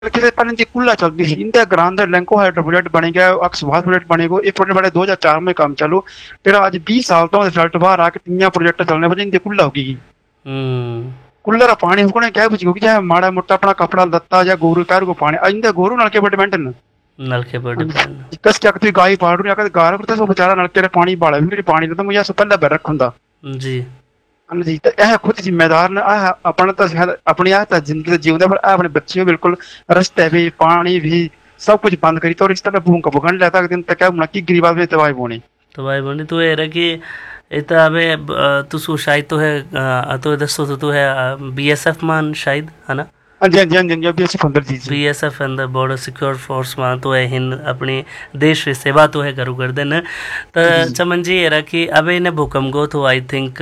किसी पहले जी कुल्ला चलती थी India grand Lanco hydro project बनेगा अक्सवाल प्रोजेक्ट बनेगा ये प्रोजेक्ट बड़े 2004 में काम चालू फिर आज 20 साल तो रिजल्ट बाहर आके तीन प्रोजेक्ट चलने पर इंडिया कुल्ला होगी हम्म। कुल्ला रा पानी होने क्या बुझ गया चाहे माड़ा मोटा अपना कपड़ा लत्ता या गोरू पैर को पानी इंडिया गोरू नलके पर डिपेंड नलके पर डिपेंड। कस क्या कहती गाय पाड़ रही अगर गार करते सो बेचारा नलके रे पानी बाड़ा भी पानी तो मुझे सब पहले बैर रखूंगा जी। जी तो यह खुद जिम्मेदार ने अपने तो शायद अपनी आ जिंदगी जीवन पर अपने बच्चियों बिल्कुल रस्ते भी पानी भी सब कुछ बंद करी तो इस तरह भूख भूखन लेता दिन तक क्या की गरीब आदमी तबाही बोनी तो भाई बनी तो ये रहा कि इतना अबे तू शायद तो है तो दसो तो है बीएसएफ मान शायद है ना। हाँ जी हाँ जी हाँ जी हाँ जी ऐसे फंदर जी जी बीएसएफ अंदर बॉर्डर सिक्योर फोर्स में तो है हिंद अपनी देश की सेवा तो है करू कर देना तो जी जी चमन जी ये रहा कि अब इन्हें भूकंप गो तो आई थिंक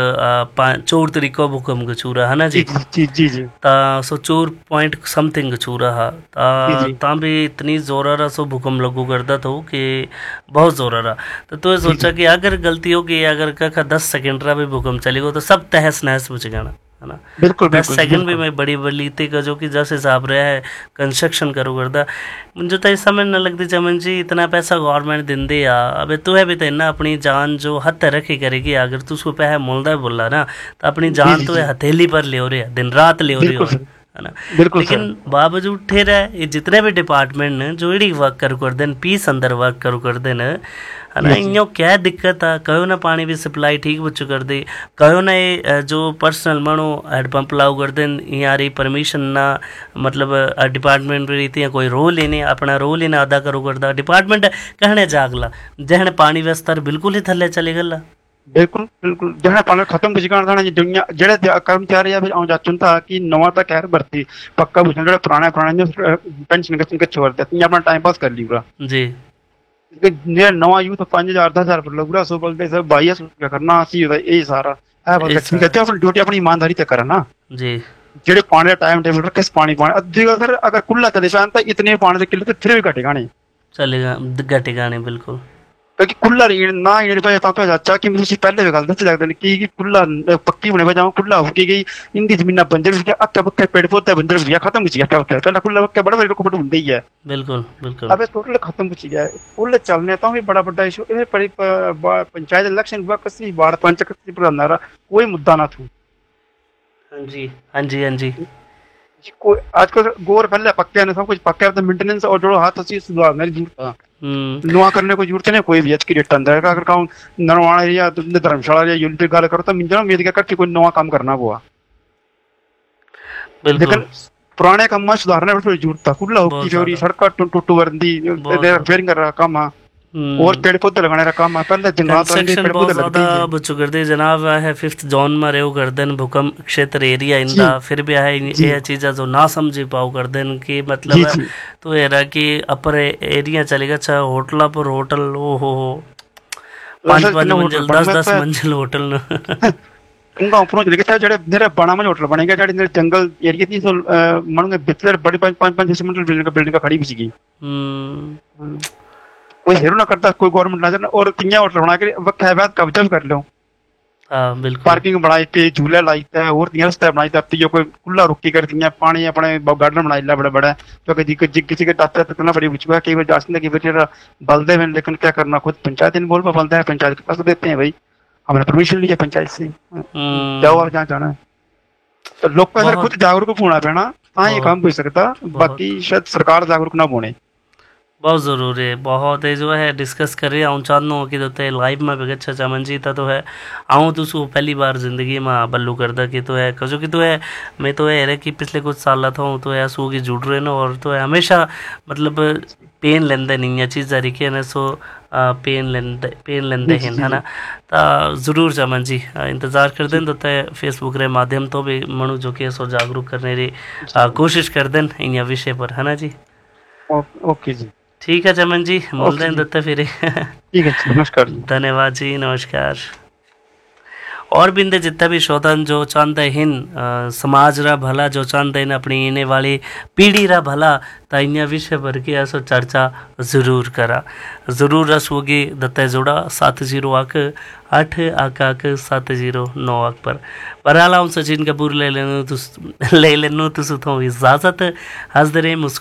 4 तरीको भूकंप को चूरा है ना जी जी। जी जी जी ता सो 4 पॉइंट समथिंग चूरा हा जी जी ता भी इतनी जोरा रहा सो भूकंप लगू करता था कि बहुत जोरा रहा तो जी सोचा जी कि अगर गलती होगी अगर का 10 सेकंड रहा भी भूकंप चलेगा तो सब तहस नहस बुझ गया है ना। बिल्कुल 10 बिल्कुल जी सेकंड भी बिल्कुल मैं बड़ी बलीते का जो कि जैसे हिसाब रहा है कंस्ट्रक्शन करो करदा मुझे तो इस समझ न लगती चमन जी इतना पैसा गवर्नमेंट दिंदी आ अबे तू है भी तो इतना अपनी जान जो हथ रखी करेगी अगर तू उसको पैसा मुलदा बोला ना तो अपनी जी जान जी तो जी हथेली पर ले हो रही है दिन रात ले हो रही हो बिल्कुल सर है ना। बिल्कुल सर लेकिन बावजूद ठेरा ये जितने भी डिपार्टमेंट ने जो इड़ी वर्क करू कर देन पीस अंदर वर्क करू कर देन है ना जी जी इनो क्या दिक्कत आ कहो ना पानी भी सप्लाई ठीक बच्चों कर दे कहो ना ये जो पर्सनल मनो हैंडपंप लाओ कर देन यारी परमिशन ना मतलब डिपार्टमेंट में रीति कोई रोल ही नहीं अपना रोल ही ना अदा करो करदा डिपार्टमेंट कहने जागला जहन पानी व्यस्तर बिल्कुल ही थल्ले चले गला। बिल्कुल बिल्कुल जहाँ पानी खत्म कुछ करना था दुनिया जेड़े कर्मचारी या फिर आउं जाचुन था कि नवा तक खैर भर्ती पक्का बुझन जेड़े पुराने पुराने जो पेंशन के छोड़ देते हैं अपना टाइम पास कर ली पूरा जी ये नवा यूथ 5000 10,000 पर लोग पूरा सो बोलते सब भाई क्या करना सी होता यही सारा है बोलते ऐसा ठीक है अपनी ड्यूटी अपनी ईमानदारी से करना जी जेड़े पानी टाइम टेबल रखे पानी पानी अधिक अगर कुल्ला चले जान तो इतने पानी से किलो तो फिर भी घटेगा नहीं चलेगा घटेगा नहीं बिल्कुल। क्योंकि कुल्ला ना इन्हें पे पापा चाचा कि मुझे पहले भी गल दस लगता नहीं कि कुल्ला पक्की होने पे जाऊं कुल्ला होके गई इनकी जमीन बंजर भी अक्का बक्का पेड़ पौधे बंजर भी खत्म हो गया पहला कुल्ला बक्का बड़ा बड़ा को बड़ा ही है बिल्कुल बिल्कुल। अब टोटल खत्म हो गया कुल्ले चलने तो भी बड़ा बड़ा इशू इन्हें बड़ी पंचायत इलेक्शन हुआ किसी वार्ड पंच किसी पर कोई मुद्दा ना था। हाँ जी हाँ जी हाँ जी। कोई आजकल गोर पहले पक्के ने सब कुछ पक्का तो मेंटेनेंस और जो हाथ अच्छी सुधारने की जरूरत है नुआ करने को जरूरत नहीं कोई भी आज की डेट अंदर अगर कहूं नरवाणा या धर्मशाला या यूनिट गल करो तो मिंजरा मेरी करके कोई नवा काम करना हुआ बिल्कुल लेकिन पुराने काम में सुधारने पर जरूरत था खुला होकी बहुत फेरी ज्यादा सड़क टूटू वर्दी बहुत ज्यादा रिपेयरिंग कर रहा काम है और पेड़ पौधे लगाने का काम है पहले जंगलात वाले कंस्ट्रक्शन पेड़ बहुत पौधे लगते ज़्यादा ही थे। बच्चों कर दे जनाब है 5th जोन में रेव कर देन भूकंप क्षेत्र एरिया जी इंदा फिर भी है जी ये चीज़ें जो ना समझी पाओ कर देन कि जी मतलब है जी तो ये रहा कि अपर एरिया चलेगा अच्छा होटल पर होटल ओ हो 5 असल 5 इतने होटल मंजिल बन 10 में 10 मंजिल होटल न उनका ऊपरों चले गए जेडे मेरे बड़ा में होटल बनेगा जेडे मेरे जंगल एरिया थी सो मानो बितलर बड़ी 5 5 6 मंजिल बिल्डिंग का खड़ी भी सी कोई हेरो ना करता कोई गवर्नमेंट ना जाना और किया होटल बना के वक्त है बात कब्जा भी कर लो हाँ बिल्कुल पार्किंग बनाई पे झूले लाई थे और तीन रास्ते बनाई थे जो कोई खुला रुकी कर दिया पानी अपने गार्डन बनाई ला बड़ा बड़ा तो किसी के टाटा तकना बड़ी बुझवा कई बार जासने की फिर बलदे में लेकिन क्या करना खुद पंचायत इन बोल पर बलदा है पंचायत के पास देते हैं भाई हमने परमिशन लिया पंचायत से जाओ आप जहाँ जाना है तो लोग का सर बहुत खुद जागरूक होना पैना हाँ ये बहुत काम हो सकता बहुत बाकी शायद सरकार जागरूक ना होने। बहुत ज़रूरी है बहुत है जो है डिस्कस कर रहे हैं चाहूँ कि तो लाइव में भी अच्छा चमन जीता तो है आऊँ तो उसको पहली बार ज़िंदगी में बल्लू करदा कि तो है कजो कि तो है मैं तो है कि पिछले कुछ साल था तो है सू की जुड़ रहे ना और तो है हमेशा मतलब पेन लेंदे नहीं है चीज़ तरीके ने सो पेन लेंदे जी हैं जी है ना। जी तो ज़रूर चमन जी इंतज़ार कर दें तो फेसबुक रे माध्यम तो भी मनु जो कि सो जागरूक करने की कोशिश कर दें इन विषय पर है ना जी। ओके जी ठीक है चमन जी मिलते ओके हैं जी दत्ता फिर ठीक है जी नमस्कार जी। धन्यवाद जी नमस्कार। और भी इंदे जितने भी शोधन जो चाहते हिन समाज रा भला जो चाहते हैं अपनी आने वाली पीढ़ी रा भला तो इन विषय पर की ऐसो चर्चा जरूर करा जरूर रस होगी दत्ते जोड़ा 70 8 709 पर बहरहाल हम सचिन कपूर ले लेनो तुस तो इजाजत हंसदे रहे